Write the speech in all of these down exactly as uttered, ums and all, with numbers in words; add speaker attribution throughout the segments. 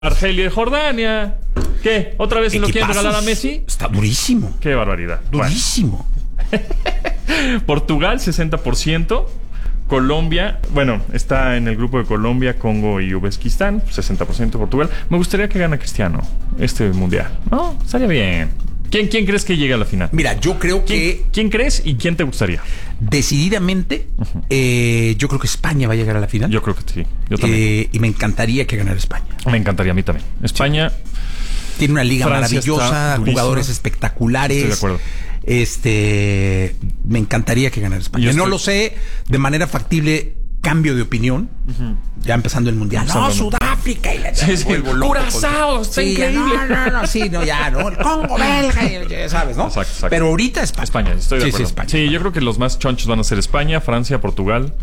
Speaker 1: Argelia y Jordania. ¿Qué? ¿Otra vez se lo quieren regalar a Messi?
Speaker 2: Está durísimo.
Speaker 1: Qué barbaridad.
Speaker 2: Durísimo.
Speaker 1: Bueno. Portugal, sesenta por ciento. Colombia, bueno, está en el grupo de Colombia, Congo y Uzbekistán, sesenta por ciento Portugal. Me gustaría que gane Cristiano este mundial. ¿No? Estaría bien. ¿Quién, ¿Quién crees que llegue a la final?
Speaker 2: Mira, yo creo
Speaker 1: ¿Quién,
Speaker 2: que...
Speaker 1: ¿Quién crees y quién te gustaría?
Speaker 2: Decididamente, uh-huh. eh, yo creo que España va a llegar a la final.
Speaker 1: Yo creo que sí. Yo también.
Speaker 2: Eh, y me encantaría que ganara España.
Speaker 1: Me encantaría a mí también. España...
Speaker 2: Sí. Tiene una liga Francia maravillosa, jugadores espectaculares.
Speaker 1: Estoy de acuerdo.
Speaker 2: Este, me encantaría que ganara España. Estoy... No lo sé de manera factible. Cambio de opinión, uh-huh. ya empezando el mundial. No, no Sudáfrica y la
Speaker 1: sí, sí. Curazao, está
Speaker 2: sí,
Speaker 1: increíble.
Speaker 2: No, no, no, sí, no, ya, no, el Congo belga, ya sabes, ¿no?
Speaker 1: Exacto, exacto.
Speaker 2: Pero ahorita España.
Speaker 1: España, estoy de
Speaker 2: sí,
Speaker 1: acuerdo.
Speaker 2: Sí, España.
Speaker 1: Sí, yo creo que los más chonchos van a ser España, Francia, Portugal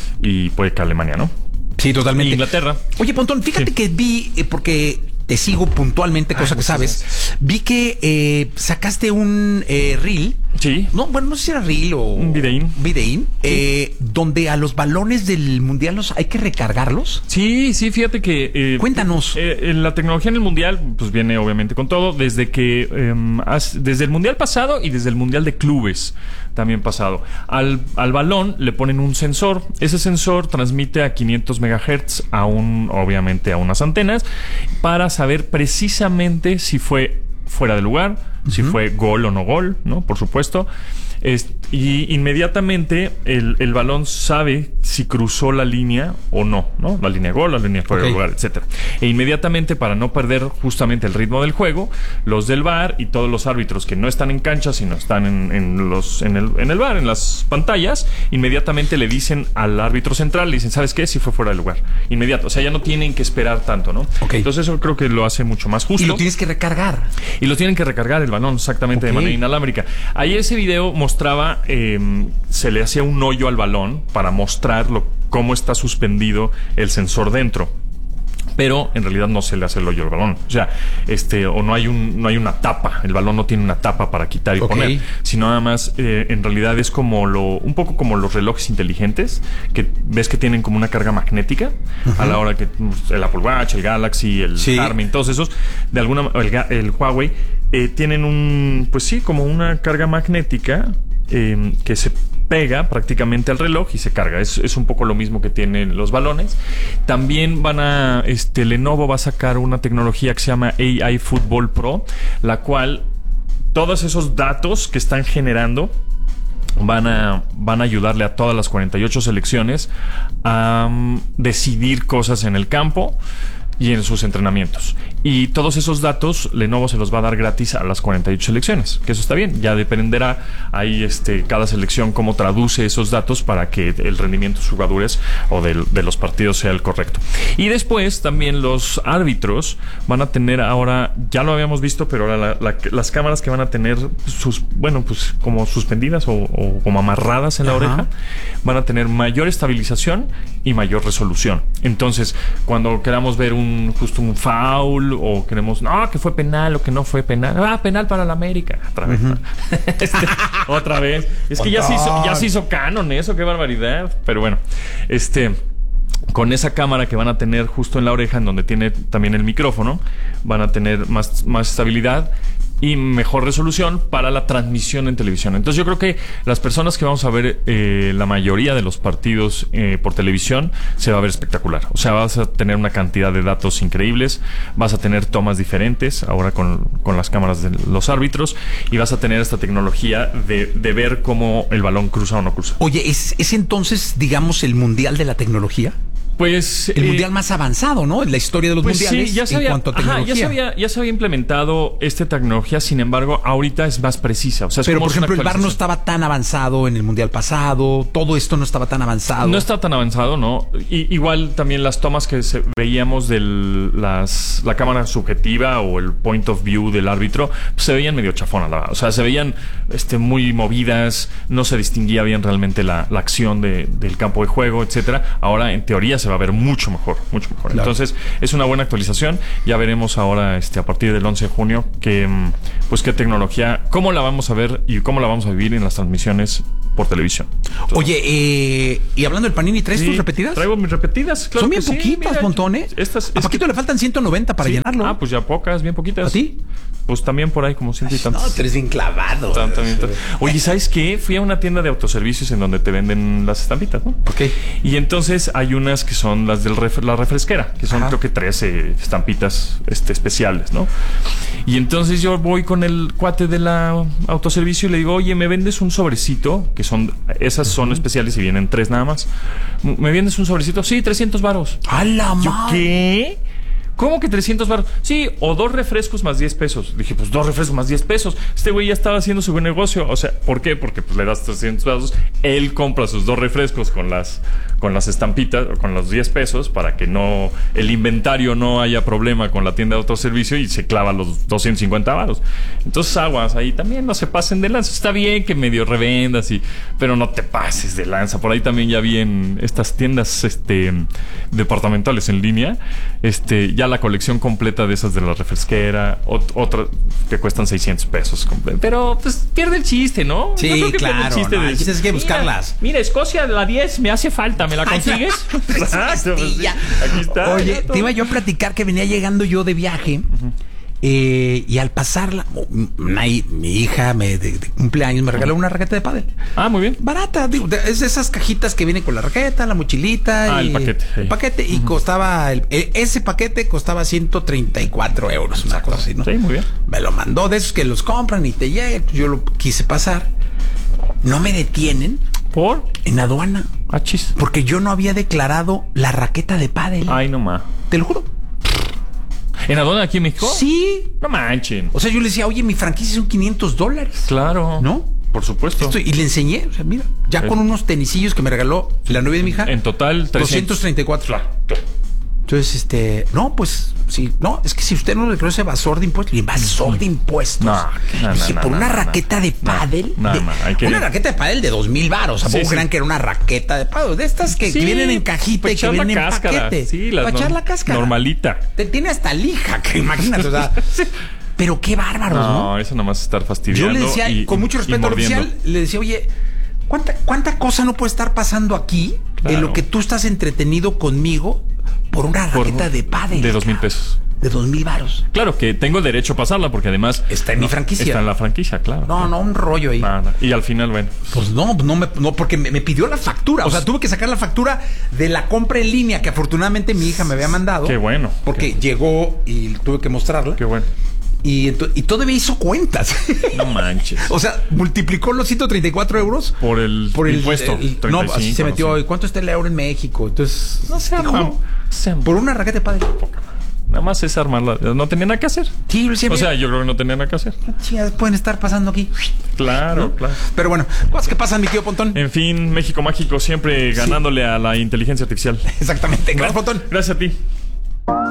Speaker 1: y puede que Alemania, ¿no?
Speaker 2: Sí, totalmente.
Speaker 1: Inglaterra.
Speaker 2: Oye, Pontón, fíjate sí. que vi, eh, porque te sigo puntualmente, cosa Ay, que sabes, gracias. Vi que eh, sacaste un eh, reel.
Speaker 1: Sí.
Speaker 2: No, bueno, no sé si era reel o...
Speaker 1: Un videín.
Speaker 2: Videín, sí. eh, donde a los balones del mundial los hay que recargarlos.
Speaker 1: Sí, sí, fíjate que... Eh,
Speaker 2: Cuéntanos.
Speaker 1: Eh, la tecnología en el mundial, pues viene obviamente con todo, desde que... Eh, desde el mundial pasado y desde el mundial de clubes también pasado. Al, al balón le ponen un sensor. Ese sensor transmite a quinientos megahertz a un, obviamente a unas antenas, para saber precisamente si fue fuera de lugar, uh-huh. si fue gol o no gol, ¿no? Por supuesto. Es, y inmediatamente el, el balón sabe si cruzó la línea o no, ¿no? La línea de gol, la línea fuera okay. de lugar, etcétera. E inmediatamente, para no perder justamente el ritmo del juego, los del V A R y todos los árbitros que no están en cancha, sino están en, en los en el, en el V A R, en las pantallas, inmediatamente le dicen al árbitro central, le dicen, ¿sabes qué? Si fue fuera de lugar. Inmediato. O sea, ya no tienen que esperar tanto, ¿no? Okay. Entonces eso creo que lo hace mucho más justo.
Speaker 2: Y lo tienes que recargar.
Speaker 1: Y lo tienen que recargar el balón, exactamente, okay. de manera inalámbrica. Ahí ese video mostraba, eh, se le hacía un hoyo al balón para mostrar lo, cómo está suspendido el sensor dentro. Pero en realidad no se le hace el hoyo al balón. O sea, este, o no hay un, no hay una tapa. El balón no tiene una tapa para quitar y okay. poner. Sino nada más, eh, en realidad es como lo, un poco como los relojes inteligentes, que ves que tienen como una carga magnética uh-huh. a la hora que el Apple Watch, el Galaxy, el sí. Garmin, todos esos, de alguna el, el Huawei, eh, tienen un, pues sí, como una carga magnética eh, que se pega prácticamente al reloj y se carga. Es, es un poco lo mismo que tienen los balones. También van a, este, Lenovo va a sacar una tecnología que se llama A I Football Pro, la cual todos esos datos que están generando van a, van a ayudarle a todas las cuarenta y ocho selecciones a um, decidir cosas en el campo y en sus entrenamientos. Y todos esos datos Lenovo se los va a dar gratis a las cuarenta y ocho selecciones, que eso está bien. Ya dependerá ahí este, cada selección cómo traduce esos datos para que el rendimiento de sus jugadores o de, de los partidos sea el correcto. Y después también los árbitros van a tener ahora, ya lo habíamos visto, pero ahora la, la, las cámaras que van a tener sus, bueno, pues como suspendidas o, o como amarradas en la Ajá. oreja, van a tener mayor estabilización y mayor resolución. Entonces, cuando queramos ver un Un, justo un foul o queremos, no, que fue penal o que no fue penal, ah, penal para la América, otra vez, uh-huh. este, otra vez, es que ya se, hizo, ya se hizo canon eso, qué barbaridad, pero bueno, este, con esa cámara que van a tener justo en la oreja, en donde tiene también el micrófono, van a tener más, más estabilidad y mejor resolución para la transmisión en televisión. Entonces yo creo que las personas que vamos a ver eh, la mayoría de los partidos eh, por televisión se va a ver espectacular. O sea, vas a tener una cantidad de datos increíbles, vas a tener tomas diferentes ahora con, con las cámaras de los árbitros y vas a tener esta tecnología de, de ver cómo el balón cruza o no cruza.
Speaker 2: Oye, ¿es, es entonces, digamos, el mundial de la tecnología?
Speaker 1: Pues
Speaker 2: el
Speaker 1: eh,
Speaker 2: mundial más avanzado, ¿no? En la historia de los
Speaker 1: pues
Speaker 2: mundiales
Speaker 1: sí, ya se
Speaker 2: en
Speaker 1: había,
Speaker 2: cuanto a tecnología.
Speaker 1: Ajá, ya, se había, ya se había implementado esta tecnología, sin embargo, ahorita es más precisa. O sea, es
Speaker 2: Pero,
Speaker 1: como
Speaker 2: por ejemplo, el V A R no estaba tan avanzado en el mundial pasado, todo esto no estaba tan avanzado.
Speaker 1: No está tan avanzado, ¿no? Y, igual también las tomas que se, veíamos de las la cámara subjetiva o el point of view del árbitro, pues, se veían medio chafonas, la verdad. O sea, se veían este, muy movidas, no se distinguía bien realmente la, la acción de, del campo de juego, etcétera. Ahora, en teoría, se va a ver mucho mejor. Mejor, mucho mejor. Claro. Entonces, es una buena actualización. Ya veremos ahora, este, a partir del once de junio, que, pues qué tecnología, cómo la vamos a ver y cómo la vamos a vivir en las transmisiones por televisión. Entonces,
Speaker 2: Oye, eh, y hablando del Panini, ¿traes
Speaker 1: sí,
Speaker 2: tus repetidas?
Speaker 1: Traigo mis repetidas, claro.
Speaker 2: Son bien
Speaker 1: que sí,
Speaker 2: poquitas,
Speaker 1: mira,
Speaker 2: montones.
Speaker 1: Estas,
Speaker 2: A
Speaker 1: es
Speaker 2: Paquito
Speaker 1: que-
Speaker 2: le faltan ciento noventa para
Speaker 1: sí.
Speaker 2: llenarlo.
Speaker 1: Ah, pues ya pocas, bien poquitas.
Speaker 2: ¿A ti?
Speaker 1: Pues también por ahí como ciento y
Speaker 2: No,
Speaker 1: tantos.
Speaker 2: tú eres bien clavado.
Speaker 1: Tan, tan, tan. Oye, ¿sabes qué? Fui a una tienda de autoservicios en donde te venden las estampitas, ¿no?
Speaker 2: Ok.
Speaker 1: Y entonces hay unas que son las de la refresquera, que son
Speaker 2: Ajá.
Speaker 1: creo que trece estampitas este, especiales, ¿no? Y entonces yo voy con el cuate de la autoservicio y le digo, oye, ¿me vendes un sobrecito? Que son, esas son especiales y vienen tres nada más. ¿Me vendes un sobrecito? Sí, trescientos varos.
Speaker 2: ¡A la
Speaker 1: ¿Yo
Speaker 2: madre!
Speaker 1: qué? ¿Cómo que trescientos baros? Sí, o dos refrescos más diez pesos. Dije, pues dos refrescos más diez pesos. Este güey ya estaba haciendo su buen negocio. O sea, ¿por qué? Porque pues le das trescientos pesos. Él compra sus dos refrescos con las, con las estampitas, o con los diez pesos, para que no, el inventario no haya problema con la tienda de autoservicio y se clava los doscientos cincuenta varos. Entonces, aguas, ahí también no se pasen de lanza. Está bien que medio revendas, y, pero no te pases de lanza. Por ahí también ya vi en estas tiendas este, departamentales en línea, este, ya la colección completa de esas de la refresquera, ot- otra que cuestan seiscientos pesos. comple- Pero pues pierde el chiste, ¿no?
Speaker 2: Sí,
Speaker 1: Yo creo que pierde
Speaker 2: claro,
Speaker 1: el chiste
Speaker 2: no,
Speaker 1: de
Speaker 2: el chiste es que
Speaker 1: mira,
Speaker 2: buscarlas.
Speaker 1: Mira, Escocia la diez me hace falta, ¿me la consigues? Exacto, pues, sí. Aquí está.
Speaker 2: Oye,
Speaker 1: ya todo.
Speaker 2: te iba yo a platicar que venía llegando yo de viaje. eh, y al pasarla, una hi- mi hija me, de, de cumpleaños me regaló una raqueta de pádel.
Speaker 1: Ah, muy bien.
Speaker 2: Barata, digo, de- es de esas cajitas que vienen con la raqueta, la mochilita.
Speaker 1: Ah,
Speaker 2: y
Speaker 1: el paquete, sí.
Speaker 2: El paquete, y costaba, el- e- ese paquete costaba ciento treinta y cuatro euros, una cosa así, ¿no?
Speaker 1: Sí, muy bien.
Speaker 2: Me lo mandó de esos que los compran y te llega. Yo lo quise pasar. No me detienen
Speaker 1: ¿Por?
Speaker 2: en aduana
Speaker 1: Ah, chis.
Speaker 2: porque yo no había declarado la raqueta de pádel.
Speaker 1: Ay, no ma.
Speaker 2: Te lo juro.
Speaker 1: ¿En aduana aquí en México?
Speaker 2: Sí.
Speaker 1: No manchen.
Speaker 2: O sea, yo le decía, oye, mi franquicia son quinientos dólares.
Speaker 1: Claro.
Speaker 2: ¿No?
Speaker 1: Por supuesto.
Speaker 2: Esto- y le enseñé, o sea, mira, ya
Speaker 1: Es-
Speaker 2: con unos tenisillos que me regaló la novia de mi hija.
Speaker 1: En total, trescientos.
Speaker 2: doscientos treinta y cuatro.
Speaker 1: Claro, claro.
Speaker 2: Entonces, este, no, pues, sí, no, es que si usted no le declaró ese evasor de impuestos, evasor de impuestos.
Speaker 1: No, no,
Speaker 2: Dije,
Speaker 1: no,
Speaker 2: por
Speaker 1: no,
Speaker 2: una
Speaker 1: no,
Speaker 2: raqueta
Speaker 1: no.
Speaker 2: de pádel.
Speaker 1: No,
Speaker 2: de-
Speaker 1: no, hay que-
Speaker 2: Una raqueta de pádel de dos mil varos. ¿A
Speaker 1: Sí,
Speaker 2: poco
Speaker 1: sí.
Speaker 2: crean que era una raqueta de pádel? De estas que,
Speaker 1: Sí,
Speaker 2: que vienen en cajita
Speaker 1: para
Speaker 2: y que
Speaker 1: echar la
Speaker 2: vienen en
Speaker 1: cáscara.
Speaker 2: paquete.
Speaker 1: Sí, las
Speaker 2: para echar
Speaker 1: norm-
Speaker 2: la cáscara.
Speaker 1: normalita.
Speaker 2: Te tiene hasta lija, que imagínate, o sea. Pero qué bárbaros, ¿no?
Speaker 1: No, eso nomás es estar
Speaker 2: Yo
Speaker 1: fastidiando.
Speaker 2: le decía,
Speaker 1: y-
Speaker 2: con mucho
Speaker 1: y
Speaker 2: respeto al
Speaker 1: mordiendo.
Speaker 2: oficial, le decía, oye, ¿cuánta, ¿cuánta cosa no puede estar pasando aquí
Speaker 1: Claro.
Speaker 2: en lo que tú estás entretenido conmigo por una
Speaker 1: Por-
Speaker 2: raqueta de pádel?
Speaker 1: De dos mil pesos.
Speaker 2: De dos mil varos.
Speaker 1: Claro que tengo derecho a pasarla porque además...
Speaker 2: Está en mi franquicia.
Speaker 1: Está en la franquicia, claro.
Speaker 2: No, no, un rollo ahí.
Speaker 1: Nada. Y al final, bueno.
Speaker 2: Pues no, no, me, no porque me, me pidió la factura. O sea, tuve que sacar la factura de la compra en línea que afortunadamente mi hija me había mandado.
Speaker 1: Qué bueno.
Speaker 2: Porque
Speaker 1: Qué-
Speaker 2: llegó y tuve que mostrarla.
Speaker 1: Qué bueno.
Speaker 2: Y, ento- y todavía hizo cuentas.
Speaker 1: No manches.
Speaker 2: O sea, multiplicó los ciento treinta y cuatro euros
Speaker 1: Por el
Speaker 2: por el
Speaker 1: impuesto.
Speaker 2: el- no,
Speaker 1: treinta y
Speaker 2: así se
Speaker 1: cinco,
Speaker 2: metió.
Speaker 1: no sé.
Speaker 2: ¿Y cuánto está el euro en México? Entonces,
Speaker 1: No se
Speaker 2: dijo,
Speaker 1: arma. Se arma.
Speaker 2: por una raqueta de padre.
Speaker 1: Nada más es armarla. No tenía nada que hacer.
Speaker 2: Sí, yo decía,
Speaker 1: O sea,
Speaker 2: mira,
Speaker 1: yo creo que no tenía nada que hacer.
Speaker 2: chingadas pueden estar pasando aquí.
Speaker 1: Claro, claro.
Speaker 2: Pero bueno, cosas que pasan, mi tío Pontón.
Speaker 1: En fin, México Mágico siempre ganándole a la inteligencia artificial.
Speaker 2: Exactamente. Gracias, Pontón.
Speaker 1: Gracias a ti.